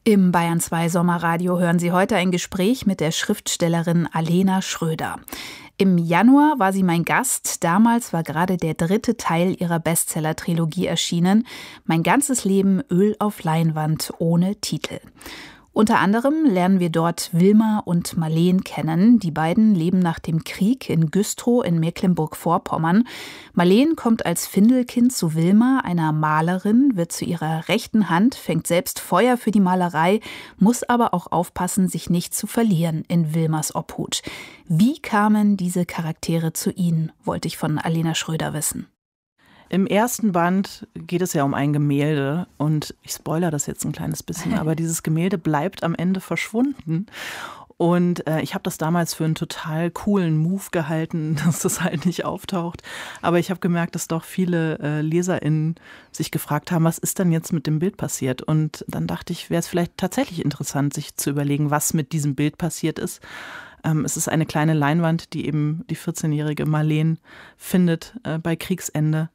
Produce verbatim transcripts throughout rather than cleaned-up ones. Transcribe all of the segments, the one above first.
Im Bayern zwei Sommerradio hören Sie heute ein Gespräch mit der Schriftstellerin Alena Schröder. Im Januar war sie mein Gast. Damals war gerade der dritte Teil ihrer Bestseller-Trilogie erschienen. Mein ganzes Leben Öl auf Leinwand ohne Titel. Unter anderem lernen wir dort Wilma und Marleen kennen. Die beiden leben nach dem Krieg in Güstrow in Mecklenburg-Vorpommern. Marleen kommt als Findelkind zu Wilma, einer Malerin, wird zu ihrer rechten Hand, fängt selbst Feuer für die Malerei, muss aber auch aufpassen, sich nicht zu verlieren in Wilmas Obhut. Wie kamen diese Charaktere zu Ihnen, wollte ich von Alena Schröder wissen. Im ersten Band geht es ja um ein Gemälde und ich spoilere das jetzt ein kleines bisschen, aber dieses Gemälde bleibt am Ende verschwunden. Und äh, ich habe das damals für einen total coolen Move gehalten, dass das halt nicht auftaucht. Aber ich habe gemerkt, dass doch viele äh, LeserInnen sich gefragt haben, was ist denn jetzt mit dem Bild passiert? Und dann dachte ich, wäre es vielleicht tatsächlich interessant, sich zu überlegen, was mit diesem Bild passiert ist. Ähm, es ist eine kleine Leinwand, die eben die vierzehnjährige Marleen findet äh, bei Kriegsende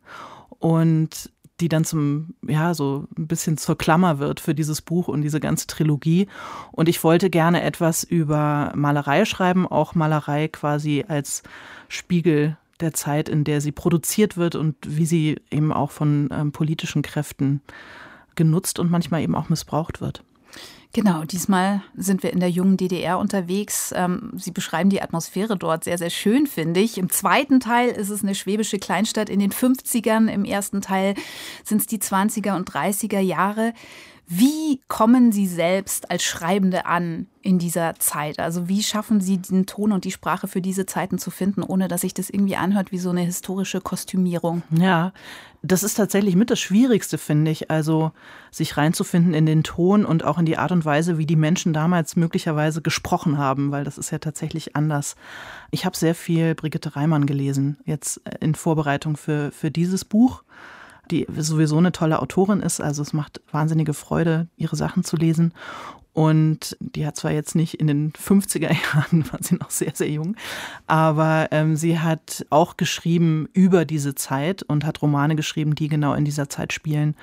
und die dann zum, ja, so ein bisschen zur Klammer wird für dieses Buch und diese ganze Trilogie. Und ich wollte gerne etwas über Malerei schreiben, auch Malerei quasi als Spiegel der Zeit, in der sie produziert wird und wie sie eben auch von ähm, politischen Kräften genutzt und manchmal eben auch missbraucht wird. Genau, diesmal sind wir in der jungen D D R unterwegs. Sie beschreiben die Atmosphäre dort sehr, sehr schön, finde ich. Im zweiten Teil ist es eine schwäbische Kleinstadt in den fünfzigern. Im ersten Teil sind es die zwanziger und dreißiger Jahre. Wie kommen Sie selbst als Schreibende an in dieser Zeit? Also wie schaffen Sie den Ton und die Sprache für diese Zeiten zu finden, ohne dass sich das irgendwie anhört wie so eine historische Kostümierung? Ja, das ist tatsächlich mit das Schwierigste, finde ich. Also sich reinzufinden in den Ton und auch in die Art und Weise, wie die Menschen damals möglicherweise gesprochen haben, weil das ist ja tatsächlich anders. Ich habe sehr viel Brigitte Reimann gelesen, jetzt in Vorbereitung für, für dieses Buch, die sowieso eine tolle Autorin ist. Also es macht wahnsinnige Freude, ihre Sachen zu lesen. Und die hat zwar jetzt nicht in den fünfziger Jahren, war sie noch sehr, sehr jung, aber ähm, sie hat auch geschrieben über diese Zeit und hat Romane geschrieben, die genau in dieser Zeit spielen.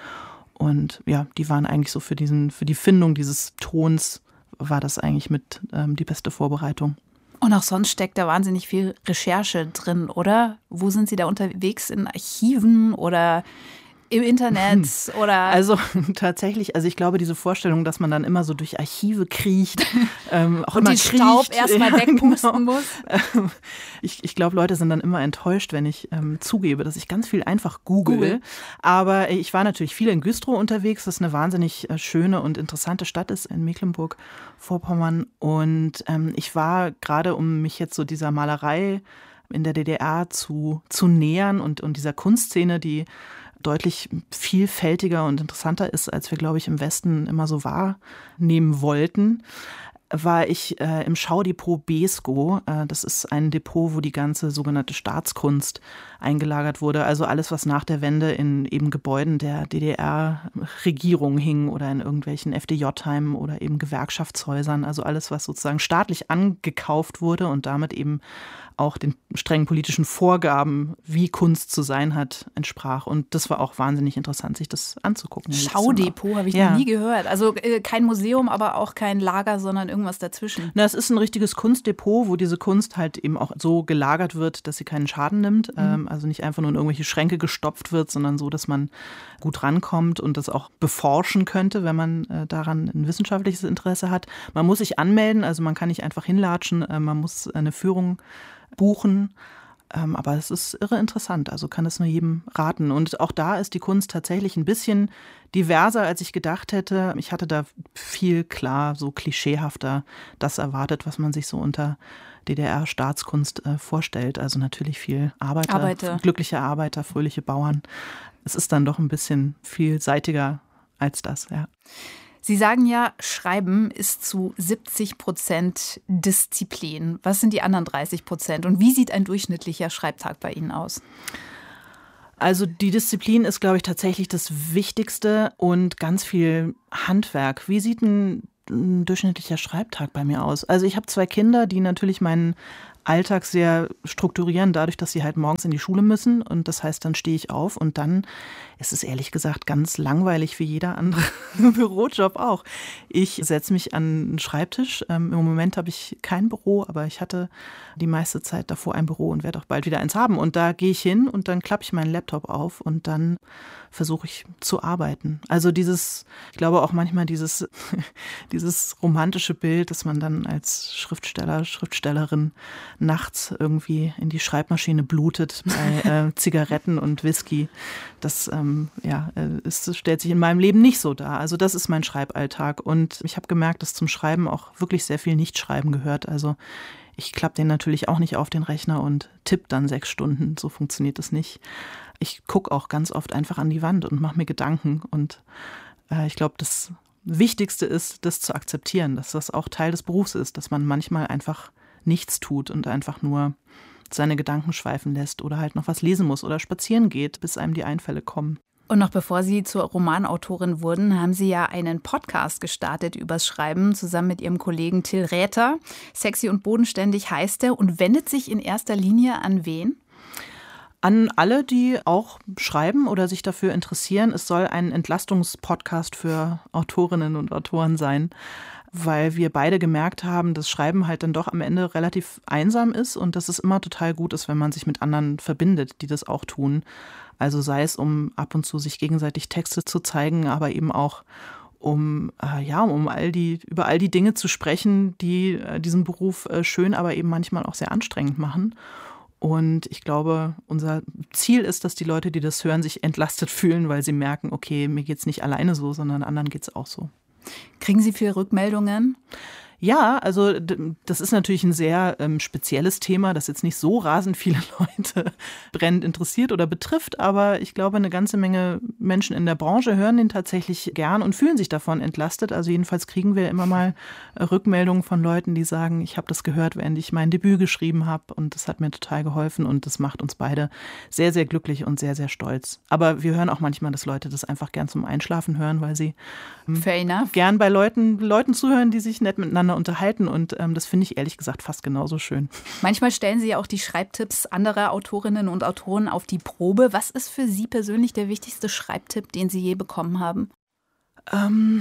Und ja, die waren eigentlich so für diesen, für die Findung dieses Tons war das eigentlich mit ähm, die beste Vorbereitung. Und auch sonst steckt da wahnsinnig viel Recherche drin, oder? Wo sind Sie da unterwegs? In Archiven oder im Internet oder? Also tatsächlich, also ich glaube, diese Vorstellung, dass man dann immer so durch Archive kriecht, ähm, auch und immer den Staub erstmal ja, wegpusten genau. muss. Ähm, ich ich glaube, Leute sind dann immer enttäuscht, wenn ich ähm, zugebe, dass ich ganz viel einfach google. Google. Aber ich war natürlich viel in Güstrow unterwegs, das eine wahnsinnig äh, schöne und interessante Stadt ist in Mecklenburg-Vorpommern. Und ähm, ich war gerade, um mich jetzt so dieser Malerei in der D D R zu, zu nähern und, und dieser Kunstszene, die deutlich vielfältiger und interessanter ist, als wir, glaube ich, im Westen immer so wahrnehmen wollten, war ich äh, im Schaudepot Beeskow. Äh, das ist ein Depot, wo die ganze sogenannte Staatskunst eingelagert wurde. Also alles, was nach der Wende in eben Gebäuden der D D R-Regierung hing oder in irgendwelchen F D J-Heimen oder eben Gewerkschaftshäusern. Also alles, was sozusagen staatlich angekauft wurde und damit eben auch den strengen politischen Vorgaben, wie Kunst zu sein hat, entsprach. Und das war auch wahnsinnig interessant, sich das anzugucken. Schaudepot habe ich ja. noch nie gehört. Also äh, kein Museum, aber auch kein Lager, sondern irgendwas dazwischen. Na, es ist ein richtiges Kunstdepot, wo diese Kunst halt eben auch so gelagert wird, dass sie keinen Schaden nimmt. Mhm. Ähm, also nicht einfach nur in irgendwelche Schränke gestopft wird, sondern so, dass man gut rankommt und das auch beforschen könnte, wenn man äh, daran ein wissenschaftliches Interesse hat. Man muss sich anmelden, also man kann nicht einfach hinlatschen, äh, man muss eine Führung buchen, ähm, aber es ist irre interessant, also kann es nur jedem raten. Und auch da ist die Kunst tatsächlich ein bisschen diverser, als ich gedacht hätte. Ich hatte da viel klar, so klischeehafter das erwartet, was man sich so unter D D R-Staatskunst äh, vorstellt. Also natürlich viel Arbeiter, Arbeiter, glückliche Arbeiter, fröhliche Bauern. Es ist dann doch ein bisschen vielseitiger als das, ja. Sie sagen ja, Schreiben ist zu siebzig Prozent Disziplin. Was sind die anderen dreißig Prozent? Und wie sieht ein durchschnittlicher Schreibtag bei Ihnen aus? Also die Disziplin ist, glaube ich, tatsächlich das Wichtigste und ganz viel Handwerk. Wie sieht ein, ein durchschnittlicher Schreibtag bei mir aus? Also ich habe zwei Kinder, die natürlich meinen Alltag sehr strukturieren, dadurch, dass sie halt morgens in die Schule müssen. Und das heißt, dann stehe ich auf und dann ist es ehrlich gesagt ganz langweilig wie jeder andere Bürojob auch. Ich setze mich an einen Schreibtisch. Ähm, Im Moment habe ich kein Büro, aber ich hatte die meiste Zeit davor ein Büro und werde auch bald wieder eins haben. Und da gehe ich hin und dann klappe ich meinen Laptop auf und dann versuche ich zu arbeiten. Also dieses, ich glaube auch manchmal dieses, dieses romantische Bild, dass man dann als Schriftsteller, Schriftstellerin nachts irgendwie in die Schreibmaschine blutet bei äh, Zigaretten und Whisky. Das ähm, ja, es stellt sich in meinem Leben nicht so dar. Also das ist mein Schreiballtag. Und ich habe gemerkt, dass zum Schreiben auch wirklich sehr viel Nichtschreiben gehört. Also ich klappe den natürlich auch nicht auf den Rechner und tippe dann sechs Stunden. So funktioniert das nicht. Ich gucke auch ganz oft einfach an die Wand und mache mir Gedanken. Und äh, ich glaube, das Wichtigste ist, das zu akzeptieren, dass das auch Teil des Berufs ist, dass man manchmal einfach nichts tut und einfach nur seine Gedanken schweifen lässt oder halt noch was lesen muss oder spazieren geht, bis einem die Einfälle kommen. Und noch bevor Sie zur Romanautorin wurden, haben Sie ja einen Podcast gestartet übers Schreiben, zusammen mit Ihrem Kollegen Till Räther. Sexy und bodenständig heißt er und wendet sich in erster Linie an wen? An alle, die auch schreiben oder sich dafür interessieren. Es soll ein Entlastungspodcast für Autorinnen und Autoren sein, weil wir beide gemerkt haben, dass Schreiben halt dann doch am Ende relativ einsam ist und dass es immer total gut ist, wenn man sich mit anderen verbindet, die das auch tun. Also sei es, um ab und zu sich gegenseitig Texte zu zeigen, aber eben auch um äh, ja um all die über all die Dinge zu sprechen, die äh, diesen Beruf äh, schön, aber eben manchmal auch sehr anstrengend machen. Und ich glaube, unser Ziel ist, dass die Leute, die das hören, sich entlastet fühlen, weil sie merken, okay, mir geht's nicht alleine so, sondern anderen geht's auch so. Kriegen Sie viele Rückmeldungen? Ja, also das ist natürlich ein sehr ähm, spezielles Thema, das jetzt nicht so rasend viele Leute brennend interessiert oder betrifft, aber ich glaube, eine ganze Menge Menschen in der Branche hören den tatsächlich gern und fühlen sich davon entlastet. Also jedenfalls kriegen wir immer mal Rückmeldungen von Leuten, die sagen, ich habe das gehört, während ich mein Debüt geschrieben habe und das hat mir total geholfen und das macht uns beide sehr, sehr glücklich und sehr, sehr stolz. Aber wir hören auch manchmal, dass Leute das einfach gern zum Einschlafen hören, weil sie ähm, gern bei Leuten, Leuten zuhören, die sich nett miteinander unterhalten und ähm, das finde ich ehrlich gesagt fast genauso schön. Manchmal stellen Sie ja auch die Schreibtipps anderer Autorinnen und Autoren auf die Probe. Was ist für Sie persönlich der wichtigste Schreibtipp, den Sie je bekommen haben? Ähm,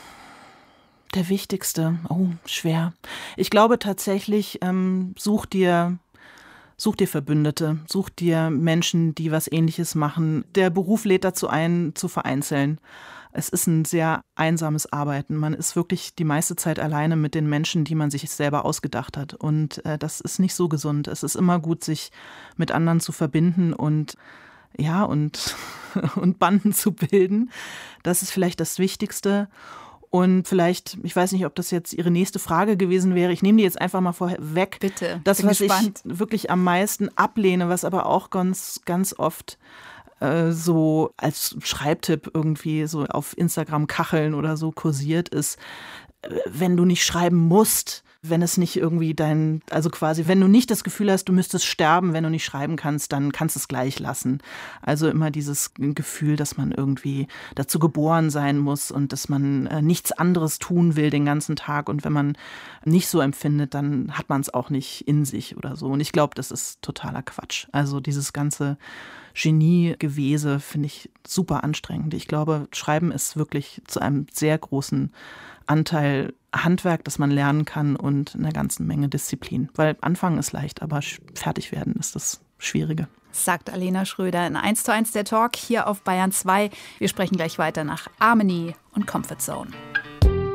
der wichtigste, oh, schwer. Ich glaube tatsächlich, ähm, such dir Such dir Verbündete, such dir Menschen, die was Ähnliches machen. Der Beruf lädt dazu ein, zu vereinzeln. Es ist ein sehr einsames Arbeiten. Man ist wirklich die meiste Zeit alleine mit den Menschen, die man sich selber ausgedacht hat. Und äh, das ist nicht so gesund. Es ist immer gut, sich mit anderen zu verbinden und ja und, und Banden zu bilden. Das ist vielleicht das Wichtigste. Und vielleicht, ich weiß nicht, ob das jetzt Ihre nächste Frage gewesen wäre, ich nehme die jetzt einfach mal vorweg. Bitte, das, bin was gespannt. Ich wirklich am meisten ablehne, was aber auch ganz, ganz oft äh, so als Schreibtipp irgendwie so auf Instagram Kacheln oder so kursiert ist, äh, wenn du nicht schreiben musst, wenn es nicht irgendwie dein, also quasi, wenn du nicht das Gefühl hast, du müsstest sterben, wenn du nicht schreiben kannst, dann kannst du es gleich lassen. Also immer dieses Gefühl, dass man irgendwie dazu geboren sein muss und dass man äh, nichts anderes tun will den ganzen Tag. Und wenn man nicht so empfindet, dann hat man es auch nicht in sich oder so. Und ich glaube, das ist totaler Quatsch. Also dieses ganze Genie-Gewese finde ich super anstrengend. Ich glaube, Schreiben ist wirklich zu einem sehr großen Anteil Handwerk, das man lernen kann und eine ganze Menge Disziplin. Weil anfangen ist leicht, aber fertig werden ist das Schwierige. Sagt Alena Schröder in eins zu eins der Talk hier auf Bayern zwei. Wir sprechen gleich weiter nach Harmony und Comfort Zone.